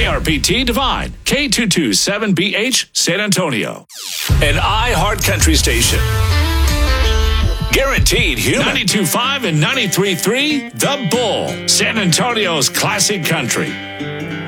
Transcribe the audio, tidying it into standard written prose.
KRPT Divine, K227BH, San Antonio. An iHeart Country station. Guaranteed human. 92.5 and 93.3, The Bull, San Antonio's classic country.